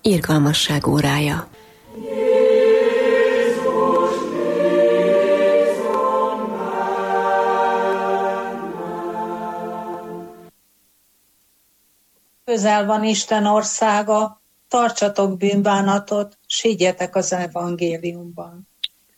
Irgalmasság órája. Közel van Isten országa, tartsatok bűnbánatot, s higgyetek az evangéliumban.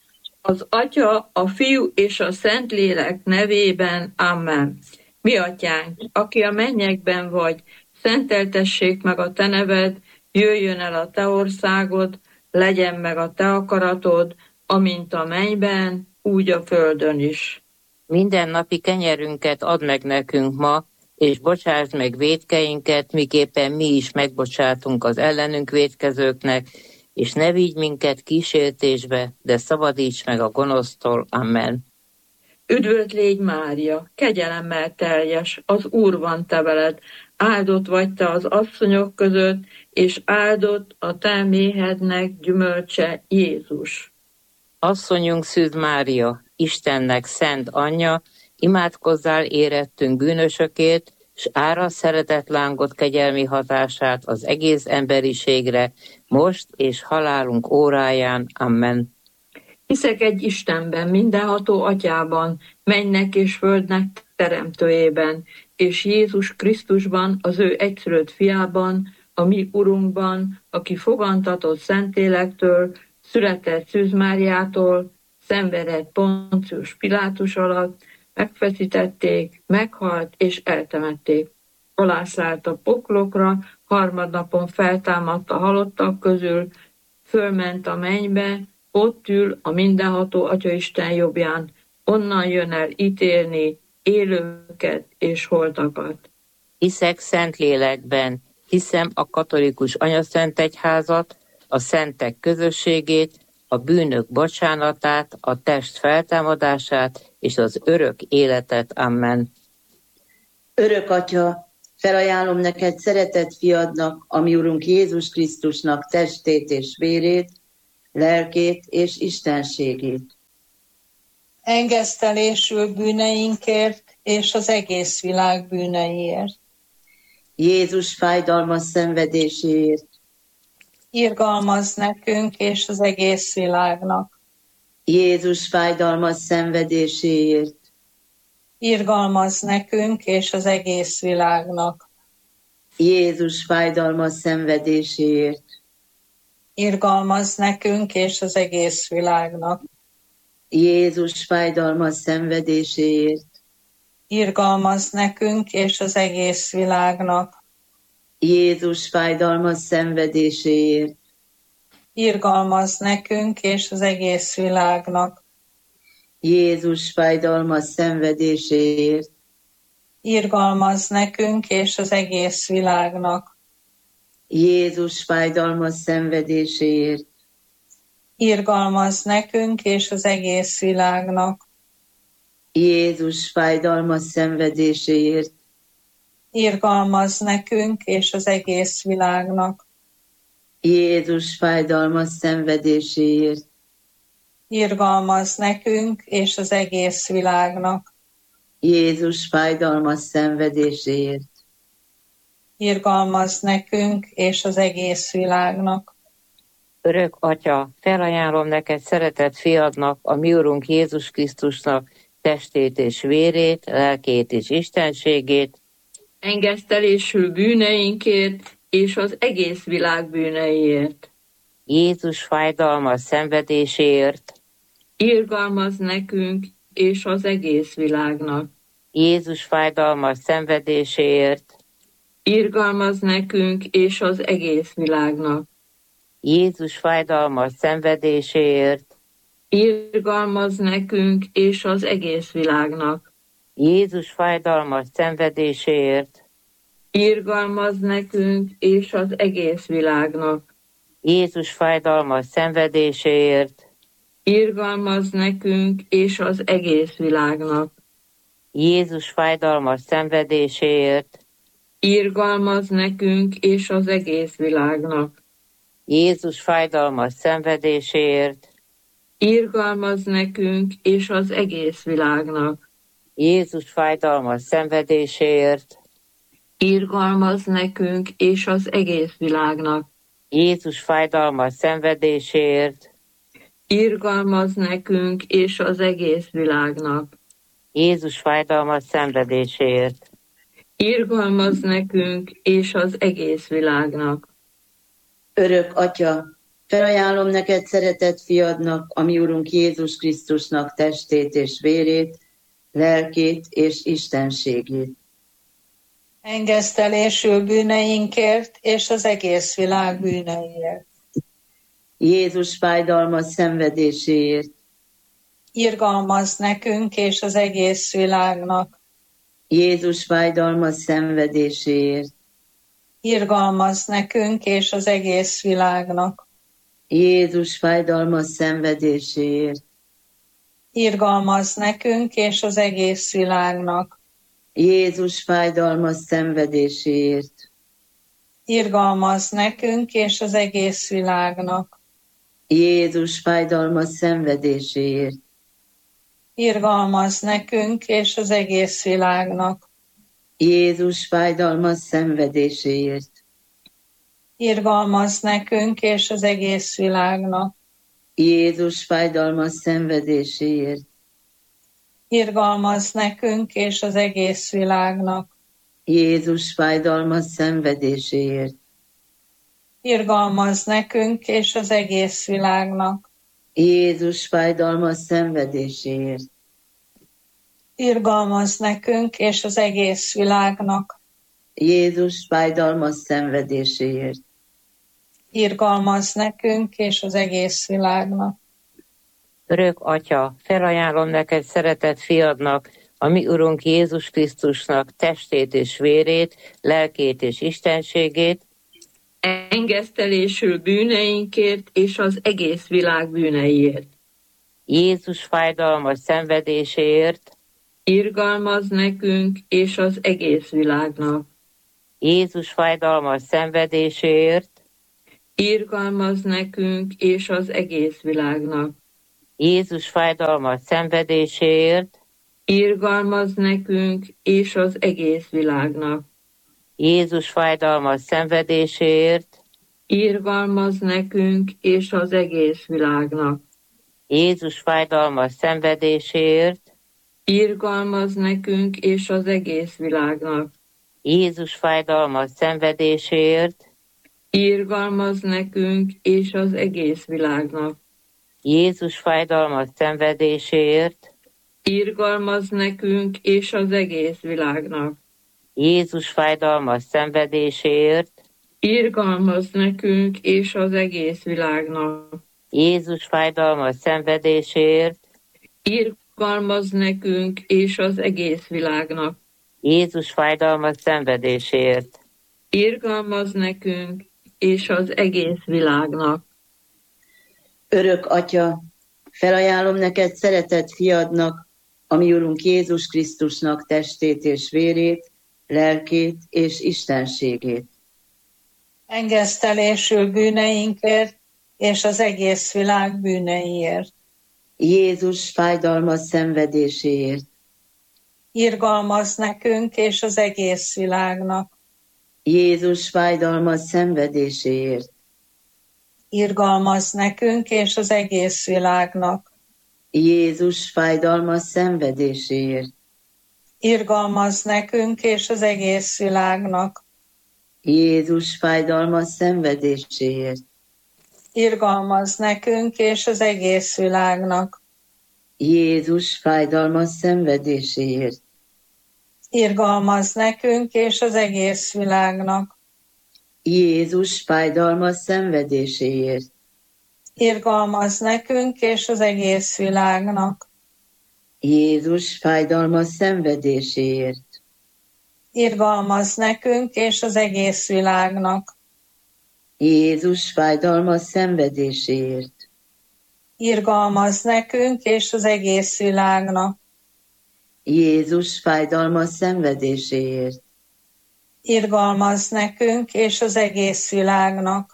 Az Atya, a Fiú és a Szentlélek nevében, amen. Mi atyánk, aki a mennyekben vagy, szenteltessék meg a te neved, jöjjön el a te országod, legyen meg a te akaratod, amint a mennyben, úgy a földön is. Mindennapi kenyerünket add meg nekünk ma, és bocsásd meg vétkeinket, miképpen mi is megbocsátunk az ellenünk vétkezőknek, és ne vigy minket kísértésbe, de szabadíts meg a gonosztól. Amen. Üdvöt légy, Mária, kegyelemmel teljes, az Úr van te veled, áldott vagy te az asszonyok között, és áldott a te méhednek gyümölcse, Jézus. Asszonyunk Szűz Mária, Istennek szent anyja, imádkozzál érettünk bűnösökért, s árasz szeretetlángot kegyelmi hatását az egész emberiségre, most és halálunk óráján. Amen. Hiszek egy Istenben, mindenható Atyában, mennynek és földnek teremtőjében, és Jézus Krisztusban, az ő egyszülött fiában, a mi Urunkban, aki fogantatott Szentlélektől, született Szűz Máriától, szenvedett Poncius Pilátus alatt, megfeszítették, meghalt és eltemették. Alászállt a poklokra, harmadnapon feltámadt a halottak közül, fölment a mennybe, ott ül a mindenható Atyaisten jobbján, onnan jön el ítélni élőket és holtakat. Hiszek Szentlélekben, hiszem a katolikus anyaszentegyházat, a szentek közösségét, a bűnök bocsánatát, a test feltámadását és az örök életet. Amen. Örök Atya, felajánlom neked szeretett fiadnak, a mi Urunk Jézus Krisztusnak testét és vérét, lelkét és istenségét. Engesztelésül bűneinkért és az egész világ bűneiért. Jézus fájdalmas szenvedéséért. Irgalmazz nekünk és az egész világnak. Jézus fájdalmas szenvedéséért. Irgalmazz nekünk és az egész világnak. Jézus fájdalmas szenvedéséért. Irgalmazz nekünk és az egész világnak. Jézus fájdalmas szenvedéséért. Irgalmazz nekünk és az egész világnak. Jézus fájdalmas szenvedéséért. Irgalmazz nekünk és az egész világnak. Jézus fájdalmas szenvedéséért. Irgalmazz nekünk és az egész világnak. Jézus fájdalmas szenvedéséért. Irgalmazz nekünk és az egész világnak. Jézus fájdalmas szenvedéséért. Irgalmazz nekünk és az egész világnak. Jézus fájdalmas szenvedéséért. Irgalmazz nekünk és az egész világnak. Jézus fájdalmas szenvedéséért. Irgalmazz nekünk és az egész világnak. Örök Atya, felajánlom neked szeretett fiadnak, a mi Urunk Jézus Krisztusnak testét és vérét, lelkét és istenségét, Engesztelésül bűneinkért és az egész világ bűneiért. Jézus fájdalmas szenvedéséért, Irgalmazz nekünk és az egész világnak. Jézus fájdalmas szenvedéséért, Irgalmazz nekünk és az egész világnak. Jézus fájdalmas szenvedéséért, Irgalmazz nekünk és az egész világnak. Jézus fájdalmas szenvedéséért, Irgalmazz nekünk és az egész világnak. Jézus fájdalmas szenvedéséért, Irgalmazz nekünk és az egész világnak. Jézus fájdalmas szenvedéséért, Irgalmazz nekünk és az egész világnak. Jézus fájdalmas szenvedéséért, Irgalmazz nekünk és az egész világnak. Jézus fájdalmas szenvedéséért, Irgalmazz nekünk és az egész világnak. Jézus fájdalmas szenvedéséért, irgalmaz nekünk és az egész világnak. Jézus fájdalmas szenvedéséért, Irgalmaz nekünk és az egész világnak. Örök Atya, felajánlom neked szeretett fiadnak, a mi Urunk Jézus Krisztusnak testét és vérét, lelkét és istenségét. Engesztelésül bűneinkért és az egész világ bűneiért. Jézus fájdalmas szenvedéséért, Irgalmaz nekünk és az egész világnak. Jézus fájdalmas szenvedéséért, Irgalmaz nekünk és az egész világnak. Jézus fájdalmas szenvedéséért, Irgalmaz nekünk és az egész világnak. Jézus fájdalmas szenvedéséért, Irgalmaz nekünk és az egész világnak. Jézus fájdalmas szenvedéséért, Irgalmaz nekünk és az egész világnak. Jézus fájdalmas szenvedéséért, Irgalmaz nekünk és az egész világnak. Jézus fájdalmas szenvedéséért, Irgalmaz nekünk és az egész világnak. Jézus fájdalmas szenvedéséért, Irgalmaz nekünk és az egész világnak. Jézus fájdalmas szenvedéséért, Irgalmaz nekünk és az egész világnak. Jézus fájdalmas szenvedéséért, Irgalmaz nekünk és az egész világnak. Örök Atya, felajánlom neked szeretett fiadnak, a mi Urunk Jézus Krisztusnak testét és vérét, lelkét és istenségét, Engesztelésül bűneinkért és az egész világ bűneiért. Jézus fájdalmas szenvedéséért, Irgalmaz nekünk és az egész világnak. Jézus fájdalmas szenvedéséért, Irgalmaz nekünk és az egész világnak. Jézus fájdalmas szenvedéséért, Irgalmaz nekünk és az egész világnak. Jézus fájdalmas szenvedéséért, Irgalmaz nekünk és az egész világnak. Jézus fájdalmas szenvedéséért, Irgalmaz nekünk és az egész világnak. Jézus fájdalmas szenvedéséért, Irgalmaz nekünk és az egész világnak. Jézus fájdalmas szenvedéséért, Irgalmaz nekünk és az egész világnak. Jézus fájdalmas szenvedéséért, Irgalmaz nekünk és az egész világnak. Jézus fájdalmas szenvedéséért, Irgalmaz nekünk és az egész világnak. Jézus fájdalmas szenvedéséért, Irgalmaz nekünk és az egész világnak. Örök Atya, felajánlom neked szeretett fiadnak, a mi Urunk Jézus Krisztusnak testét és vérét, lelkét és istenségét. Engesztelésül bűneinkért és az egész világ bűneiért. Jézus fájdalmas szenvedéséért, Irgalmaz nekünk és az egész világnak. Jézus fájdalmas szenvedéséért, Irgalmaz nekünk és az egész világnak. Jézus fájdalmas szenvedéséért, Irgalmaz nekünk és az egész világnak. Jézus fájdalmas szenvedéséért, Irgalmaz nekünk és az egész világnak. Jézus fájdalmas szenvedéséért, Irgalmaz nekünk és az egész világnak. Jézus fájdalmas szenvedéséért, Irgalmaz nekünk és az egész világnak. Jézus fájdalmas szenvedéséért, Irgalmaz nekünk és az egész világnak. Jézus fájdalmas szenvedéséért, Irgalmaz nekünk és az egész világnak. Jézus fájdalmas szenvedéséért, Irgalmaz nekünk és az egész világnak.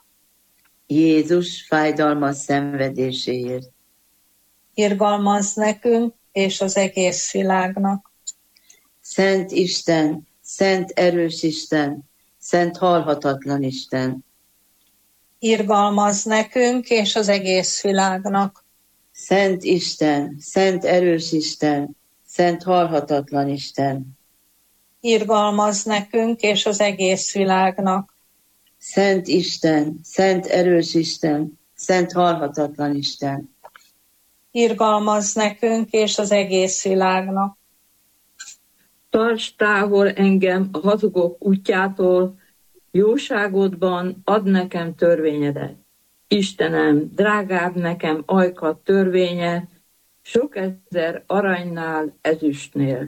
Jézus fájdalmas szenvedéséért, Irgalmaz nekünk és az egész világnak. Szent Isten, szent erős Isten, szent halhatatlan Isten, Irgalmaz nekünk és az egész világnak. Szent Isten, szent erős Isten, szent halhatatlan Isten. Irgalmaz nekünk és az egész világnak. Szent Isten, szent erős Isten, szent halhatatlan Isten. Irgalmaz nekünk és az egész világnak. Tarts távol engem a hazugok útjától, jóságodban add nekem törvényedet. Istenem, drágább nekem ajkat törvénye, sok ezer aranynál, ezüstnél.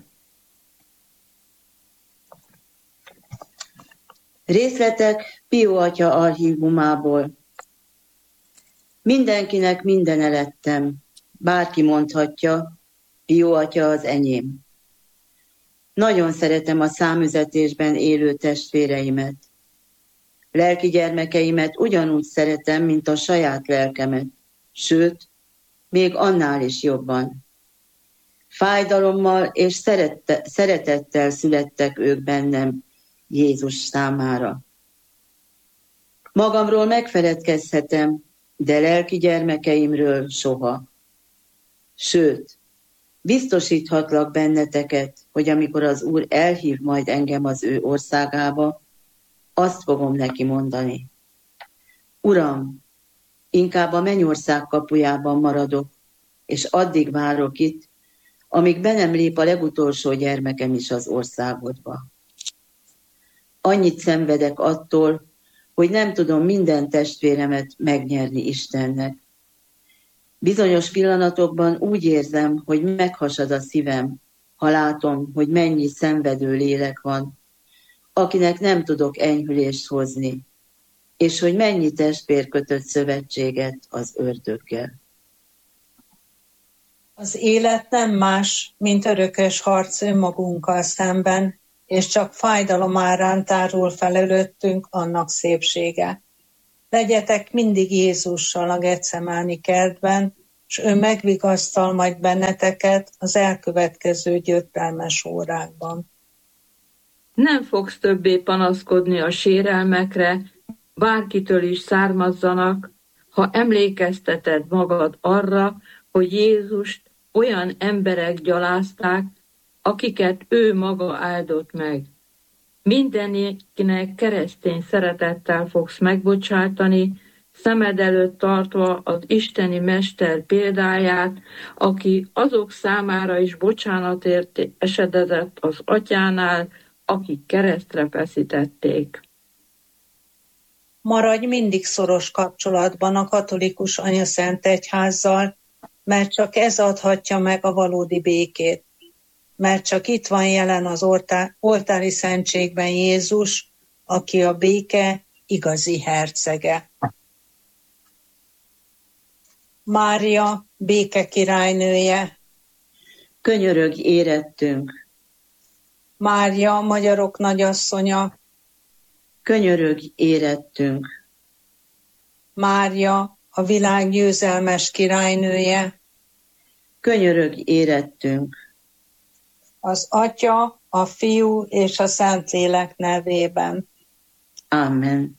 Részletek Pio atya archívumából. Mindenkinek mindene lettem, bárki mondhatja, Pio atya az enyém. Nagyon szeretem a számüzetésben élő testvéreimet. Lelki gyermekeimet ugyanúgy szeretem, mint a saját lelkemet, sőt, még annál is jobban. Fájdalommal és szeretettel születtek ők bennem Jézus számára. Magamról megfeledkezhetem, de lelki gyermekeimről soha. Sőt, biztosíthatlak benneteket, hogy amikor az Úr elhív majd engem az ő országába, azt fogom neki mondani. Uram, inkább a mennyország kapujában maradok, és addig várok itt, amíg be nem lép a legutolsó gyermekem is az országodba. Annyit szenvedek attól, hogy nem tudom minden testvéremet megnyerni Istennek. Bizonyos pillanatokban úgy érzem, hogy meghasad a szívem, ha látom, hogy mennyi szenvedő lélek van, akinek nem tudok enyhülést hozni, és hogy mennyi testvér kötött szövetséget az ördöggel. Az élet nem más, mint örökös harc önmagunkkal szemben, és csak fájdalom árán tárul fel előttünk annak szépsége. Legyetek mindig Jézussal a Getsemáni kertben, és ő megvigasztal majd benneteket az elkövetkező gyötrelmes órákban. Nem fogsz többé panaszkodni a sérelmekre, bárkitől is származzanak, ha emlékezteted magad arra, hogy Jézust olyan emberek gyalázták, akiket ő maga áldott meg. Mindenkinek keresztény szeretettel fogsz megbocsátani, szemed előtt tartva az isteni mester példáját, aki azok számára is bocsánatért esedezett az atyánál, akik keresztre feszítették. Maradj mindig szoros kapcsolatban a katolikus anyaszent egyházzal, mert csak ez adhatja meg a valódi békét. Mert csak itt van jelen az oltári szentségben Jézus, aki a béke igazi hercege. Mária, béke királynője. Könyörögj érettünk. Mária, magyarok nagyasszonya. Könyörögj érettünk. Mária, a világ győzelmes királynője. Könyörögj érettünk. Az Atya, a Fiú és a Szentlélek nevében. Amen.